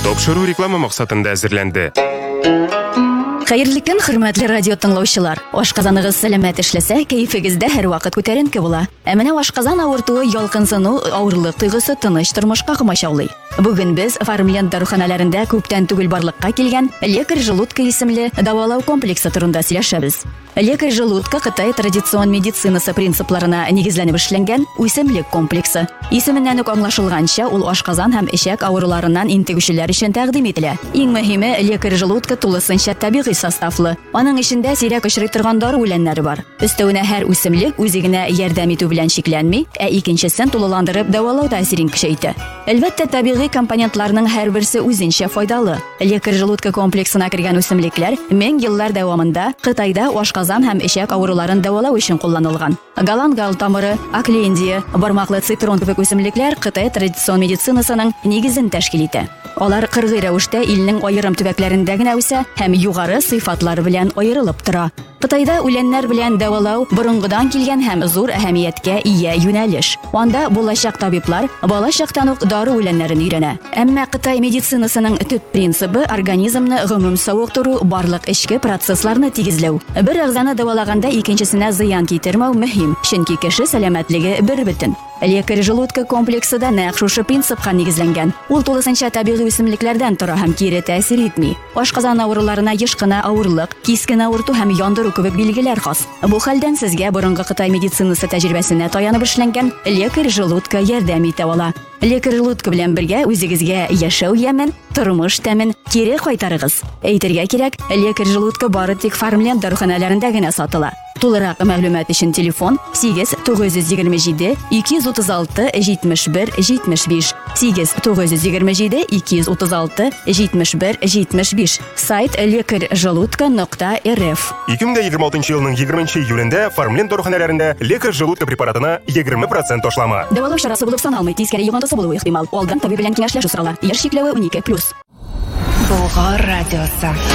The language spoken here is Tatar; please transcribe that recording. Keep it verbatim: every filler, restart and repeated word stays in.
Топшыру реклама максатында әзерләнде. Хәерле көн, хөрмәтле радио тыңлаучылар. Ашказаныгыз сәламәт эшләсә, кәефегездә һәр вакыт күтәренке була. Ә менә ашказан авыртуы, ялкынсыну, авырлык тойгысы тыныч тормышка комачаулый. Бүген без Фармленд даруханаларында күптән түгел барлыкка килгән лекарь желудка исемле дәвалау комплексы турында сөйләшәбез. Лекарь желудка Кытай традицион медицинасы принципларына нигезләнеп эшләнгән үсемлек комплексы. Исеменнән үк аңлашылганча, ул ашказан һәм эчәк авыруларыннан интегүчеләр өчен тәкъдим ителә. Иң мөһиме, лекарь желудка тулысынча табигый составлы. Аның эчендә сирәк очрый торган дары үләннәре бар. Өстәвенә һәр үсемлек үзе генә ярдәм итү белән шикләнми, ә икенчесен тулыландырып дәвалау тәэсирен көчәйтә. Әлбәттә, табигый компонентларның һәрберсе үзенчә файдалы. Лекарь желудка комплексына кергән үсемлекләр мең еллар дәвамында Кытайда ашказан һәм эчәк авыруларын дәвалау өчен кулланылган. Галангал тамыры, аклендия, бармаклы цитрон кебек үсемлекләр Кытай традицион медицинасының нигезен тәшкил итә. Алар кыргый рәвештә илнең аерым төбәкләрендә генә үсә һәм югары сыйфатлары белән аерылып тора. Кытайда үләннәр белән дәвалау борынгыдан килгән һәм зур әһәмияткә ия юнәлеш. Анда булачак табиблар бала чактан ук дары үләннәрен өйрәнә. Әмма Кытай медицинасының төп принцибы организмны гомум савыктыру, барлык эчке процессларны тигезләү. Бер әгъзаны дәвалаганда икенчесенә зыян китермәү мөһим, чөнки кеше сәламәтлеге бер бөтен. Лекарь желудка комплексы да нәкъ шушы принципка нигезләнгән. Ул тулысынча табигый үсемлекләрдән тора һәм кире тәэсир итми. Ашказан авыруларына еш кына авырлык, кискен авырту һәм яндыру кебек билгеләр хас. Бу хәлдән сезгә борынгы Кытай медицинасы тәҗрибәсенә таянып эшләнгән лекарь желудка ярдәм итә ала. Лекарь желудка белән бергә үзегезгә яшәү ямен, тормыш тәмен кире кайтарыгыз. Әйтергә кирәк, лекарь желудка бары тик Фармленд даруханаларында гына сатыла. Тулырак мәгълүмат өчен телефон сигез тугыз йөз егерме җиде ике йөз утыз алты җитмеш бер җитмеш биш сигез тугыз йөз егерме җиде ике йөз утыз алты җитмеш бер җитмеш биш. Сайт лекарь желудка нокта эр эф. ике мең егерме алтынчы елның егерменче июлендә Фармленд даруханаларында лекарь желудка препаратына егерме процент ташлама. Дәвалау чарасы булып саналмый, тискәре йогынтысы булуы ихтимал. Алдан табиб белән киңәшләшү сорала. Яшь чикләве унике плюс. Болгар радиосы.